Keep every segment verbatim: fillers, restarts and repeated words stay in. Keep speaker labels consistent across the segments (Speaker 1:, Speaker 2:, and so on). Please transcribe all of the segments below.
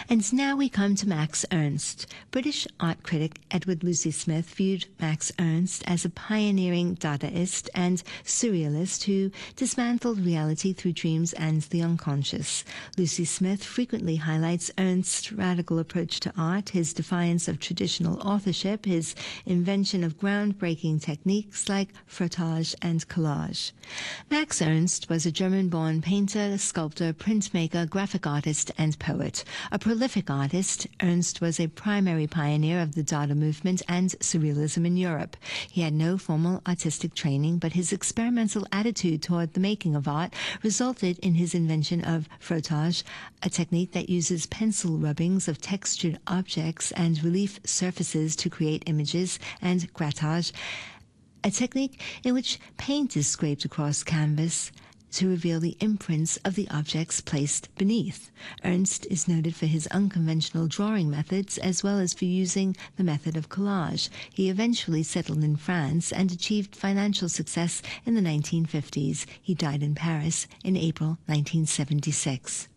Speaker 1: And now we come to Max Ernst. British art critic Edward Lucy Smith viewed Max Ernst as a pioneering Dadaist and surrealist who dismantled reality through dreams and the unconscious. Lucy Smith frequently highlights Ernst's radical approach to art, his defiance of traditional authorship, his invention of groundbreaking techniques like frottage and collage. Max Ernst was a German-born painter, sculptor, printmaker, graphic artist, and poet. A prolific artist, Ernst was a primary pioneer of the Dada movement and surrealism in Europe. He had no formal artistic training, but his experimental attitude toward the making of art resulted in his invention of frottage, a technique that uses pencil rubbings of textured objects and relief surfaces to create images, and grattage, a technique in which paint is scraped across canvas to reveal the imprints of the objects placed beneath. Ernst is noted for his unconventional drawing methods as well as for using the method of collage. He eventually settled in France and achieved financial success in the nineteen fifties. He died in Paris in April nineteen seventy-six.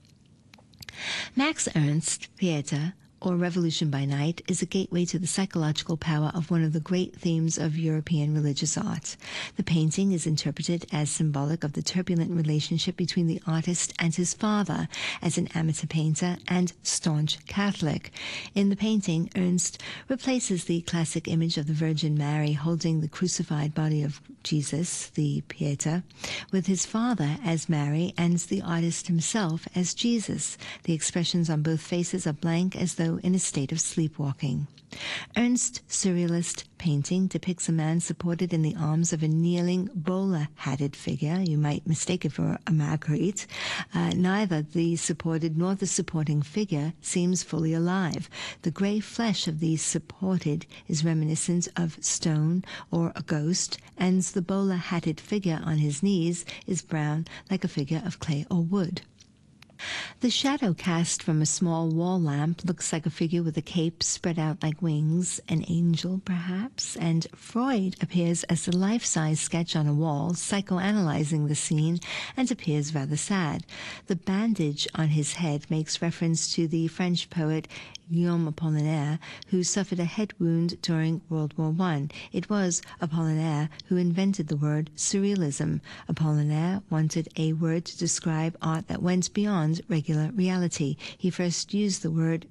Speaker 1: Max Ernst, Pieta, or Revolution by Night, is a gateway to the psychological power of one of the great themes of European religious art. The painting is interpreted as symbolic of the turbulent relationship between the artist and his father, as an amateur painter and staunch Catholic. In the painting, Ernst replaces the classic image of the Virgin Mary holding the crucified body of Jesus, the Pieta, with his father as Mary and the artist himself as Jesus. The expressions on both faces are blank, as though in a state of sleepwalking. Ernst's surrealist painting depicts a man supported in the arms of a kneeling, bowler-hatted figure. You might mistake it for a Magritte. Uh, neither the supported nor the supporting figure seems fully alive. The grey flesh of the supported is reminiscent of stone or a ghost, and the bowler-hatted figure on his knees is brown, like a figure of clay or wood. The shadow cast from a small wall lamp looks like a figure with a cape spread out like wings, an angel perhaps, and Freud appears as a life-size sketch on a wall, psychoanalyzing the scene, and appears rather sad. The bandage on his head makes reference to the French poet Guillaume Apollinaire, who suffered a head wound during World War One. It was Apollinaire who invented the word surrealism. Apollinaire wanted a word to describe art that went beyond regular reality. He first used the word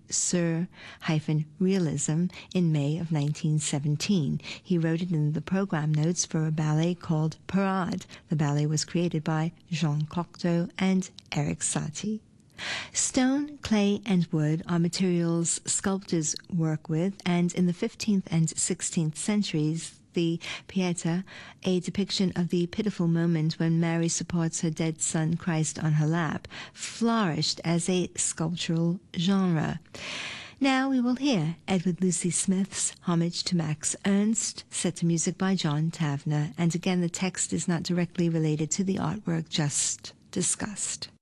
Speaker 1: sur-realism in May of nineteen seventeen. He wrote it in the program notes for a ballet called Parade. The ballet was created by Jean Cocteau and Erik Satie. Stone, clay, and wood are materials sculptors work with, and in the fifteenth and sixteenth centuries, the Pieta, a depiction of the pitiful moment when Mary supports her dead son Christ on her lap, flourished as a sculptural genre. Now we will hear Edward Lucy Smith's Homage to Max Ernst, set to music by John Tavener, and again the text is not directly related to the artwork just discussed.